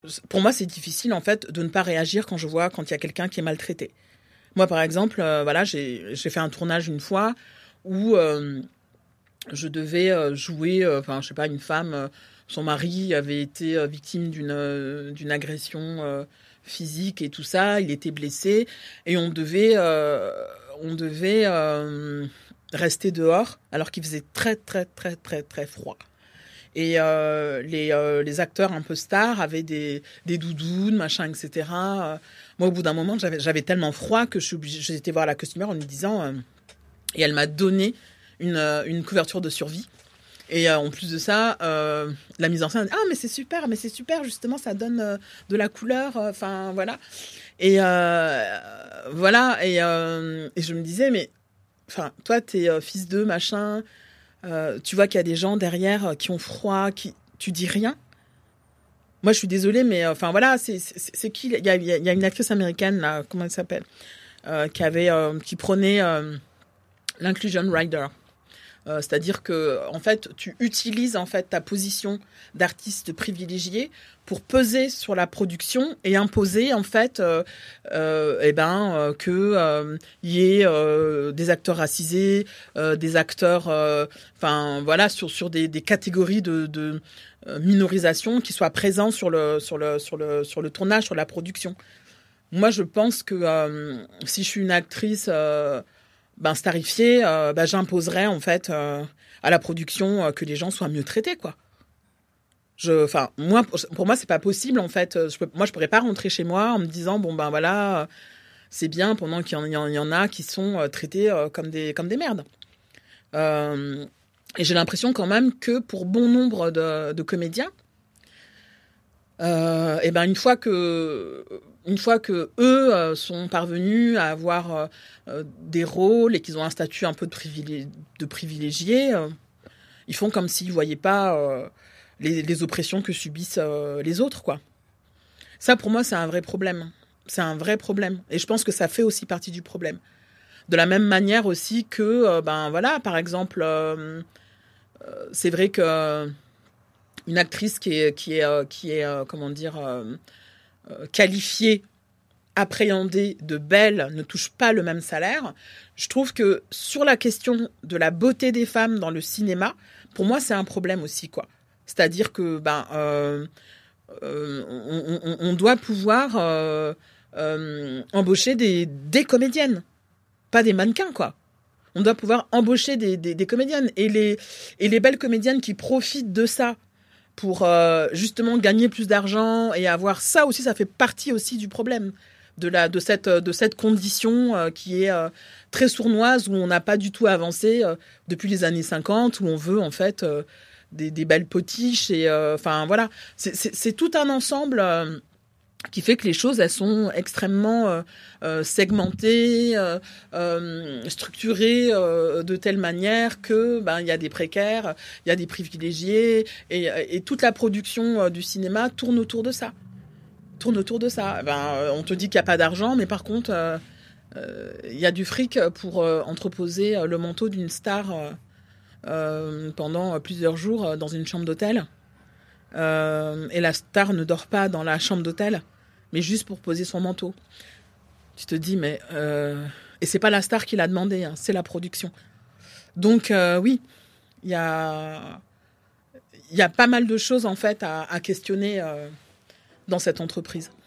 Pour moi, c'est difficile, en fait, de ne pas réagir quand il y a quelqu'un qui est maltraité. Moi, par exemple, voilà, j'ai fait un tournage une fois où je devais jouer, je sais pas, une femme, son mari avait été victime d'une agression physique et tout ça, il était blessé, et on devait rester dehors alors qu'il faisait très, très, très, très, très froid. Et les acteurs un peu stars avaient des doudounes, machin, etc. Moi, au bout d'un moment, j'avais tellement froid que j'ai été voir la costumière en lui disant... et elle m'a donné une couverture de survie. Et en plus de ça, la mise en scène, ah mais c'est super, justement, ça donne de la couleur, enfin voilà. Et voilà, et je me disais, mais enfin, toi, t'es fils d'eux, machin, tu vois qu'il y a des gens derrière qui ont froid, tu dis rien. Moi, je suis désolée, mais enfin voilà, c'est qui? Il y a une actrice américaine là, comment elle s'appelle, qui prenait l'inclusion rider. C'est-à-dire que en fait, tu utilises en fait ta position d'artiste privilégié pour peser sur la production et imposer en fait que y ait des acteurs racisés, des acteurs voilà sur des catégories de minorisation qui soient présents sur le tournage, sur la production. Moi, je pense que si je suis une actrice starifiée, j'imposerais en fait à la production que les gens soient mieux traités, quoi. Pour moi, c'est pas possible en fait. Je pourrais pas rentrer chez moi en me disant bon ben voilà, c'est bien pendant qu'il y en a qui sont traités comme des merdes. Et j'ai l'impression quand même que pour bon nombre de comédiens, une fois que eux sont parvenus à avoir des rôles et qu'ils ont un statut un peu de privilégié, ils font comme s'ils voyaient pas les oppressions que subissent les autres, quoi. Ça, pour moi, c'est un vrai problème. C'est un vrai problème. Et je pense que ça fait aussi partie du problème. De la même manière aussi que, par exemple, c'est vrai que une actrice qui est qualifiée, appréhendée de belle, ne touche pas le même salaire. Je trouve que sur la question de la beauté des femmes dans le cinéma, pour moi, c'est un problème aussi, quoi. C'est-à-dire que on doit pouvoir embaucher des comédiennes, pas des mannequins, quoi. On doit pouvoir embaucher des comédiennes. Et les belles comédiennes qui profitent de ça pour justement gagner plus d'argent et avoir ça aussi, ça fait partie aussi du problème de cette condition qui est très sournoise, où on n'a pas du tout avancé depuis les années 50, où on veut en fait des belles potiches et voilà, c'est tout un ensemble qui fait que les choses, elles sont extrêmement segmentées, structurées de telle manière que il y a des précaires, il y a des privilégiés, et toute la production du cinéma tourne autour de ça. On te dit qu'il n'y a pas d'argent, mais par contre, il y a du fric pour entreposer le manteau d'une star pendant plusieurs jours dans une chambre d'hôtel. Et la star ne dort pas dans la chambre d'hôtel, mais juste pour poser son manteau. Tu te dis, mais... Et c'est pas la star qui l'a demandé, hein, c'est la production. Donc, oui, il y a pas mal de choses, en fait, à questionner dans cette entreprise.